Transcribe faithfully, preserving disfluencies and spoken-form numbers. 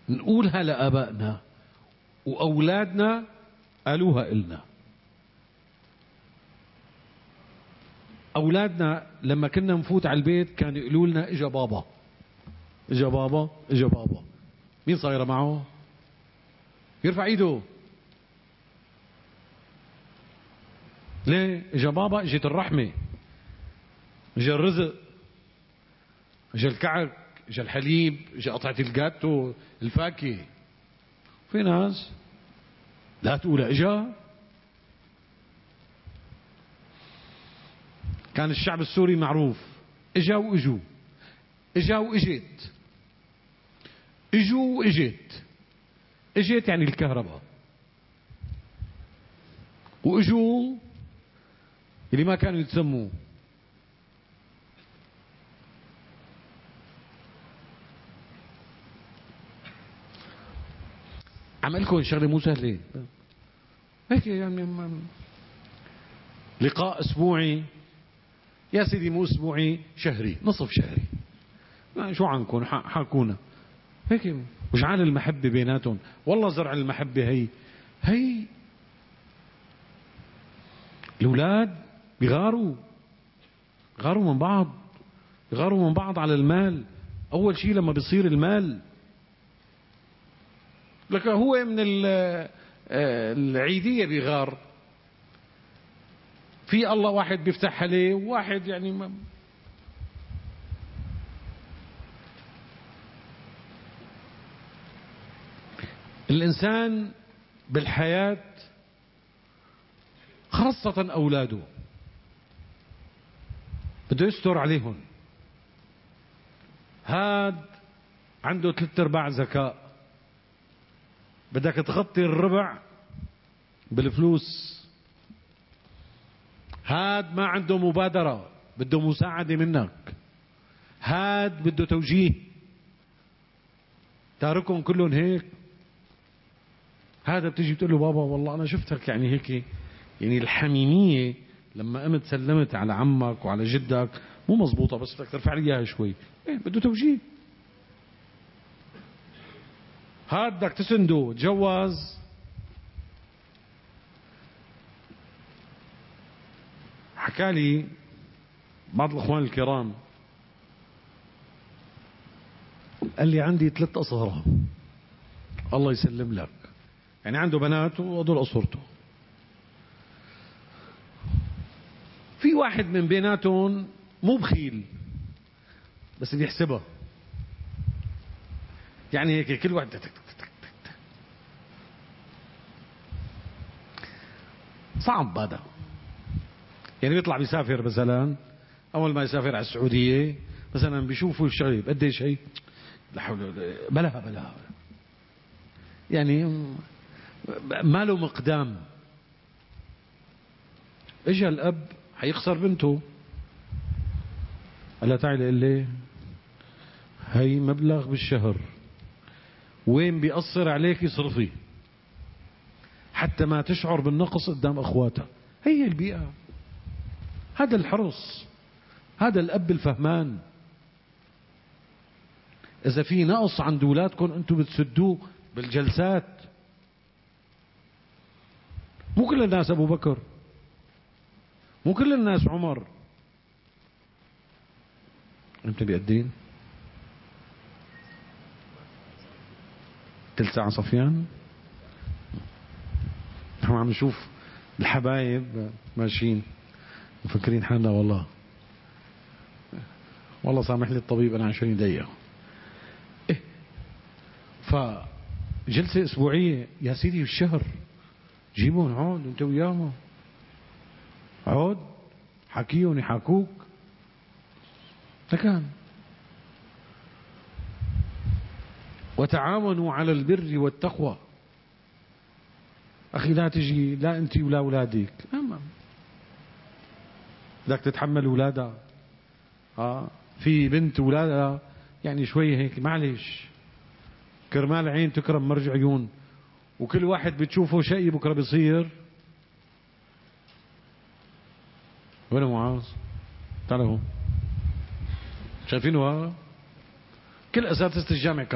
نقولها لآبائنا وأولادنا قالوها إلنا. أولادنا لما كنا نفوت على البيت كانوا يقولوا لنا إجا بابا إجا بابا إجا بابا. مين صايرة معه؟ يرفع إيده. ليه؟ إجا بابا، إجت الرحمة، إجا الرزق، إجا الكعك، إجا الحليب، إجا قطعة الجاتو، الفاكهة. في ناس لا تقول إجا. كان الشعب السوري معروف إجا وإجوا، إجا وإجت، إجوا وإجت. إجت يعني الكهرباء، وإجوا اللي ما كانوا يتسموا. عملكم شغله مو سهله هيك يعني. لقاء اسبوعي يا سيدي، مو اسبوعي، شهري، نصف شهري. شو عنكم حاكونا هيك. وجعل المحبه بيناتهم. والله زرع المحبه هي هي الاولاد بيغاروا بيغاروا من بعض، بيغاروا من بعض على المال. اول شيء لما بيصير المال لك هو من العيدية بيغار في الله، واحد بيفتح عليه وواحد يعني ما. الإنسان بالحياة خاصة أولاده بده يستر عليهم. هاد عنده ثلاث ارباع ذكاء، بدك تغطي الربع بالفلوس. هاد ما عنده مبادرة، بده مساعدة منك. هاد بده توجيه، تاركهم كلهم هيك. هذا بتيجي بتقول له بابا والله أنا شفتك يعني هيك، يعني الحميمية لما قمت سلمت على عمك وعلى جدك مو مزبوطة، بس بدك ترفع لي إياها شوي. إيه بده توجيه. هاد بدك تسنده تجوز، حكالي بعض الأخوان الكرام، قال لي عندي ثلاث أصهرة الله يسلم لك، يعني عنده بنات وهذول أصهرته. في واحد من بيناتهم مو بخيل بس بيحسبها، يعني هيك كل واحد تك تك تك تك. صعب هذا. يعني بيطلع بيسافر مثلا، اول ما يسافر على السعوديه مثلا بيشوفوا الشغله قديش هي، لا حول ولا بلاها بلاها، يعني ما له مقدام. اجى الاب حيخسر بنته، قال لها تعالي قال لي هي مبلغ بالشهر، وين بيأثر عليك يصرفي حتى ما تشعر بالنقص قدام اخواتها. هي البيئة، هذا الحرص، هذا الاب الفهمان. اذا في نقص عند اولادكم انتم بتسدوه بالجلسات. مو كل الناس ابو بكر، مو كل الناس عمر. انت بيقدين تلت ساعة صفيان. نحن عم نشوف الحبايب ماشيين مفكرين حالنا والله والله سامح لي الطبيب انا عشان يضيق. إيه؟ فجلسة اسبوعية يا سيدي بالشهر، جيبهم عود انت وياهم، عود حكيهم يحاكوك. لكان وتعاونوا على البر والتقوى. اخي لا تجي لا انت ولا اولادك، لا بدك تتحمل اولادها. اه في بنت اولادها يعني شوي هيك معلش، كرمال عين تكرم مرج عيون، وكل واحد بتشوفه شيء بكره بيصير. وين معاذ؟ تعالوا هون، شايفينه هذا؟ كل اساتذه الجامعه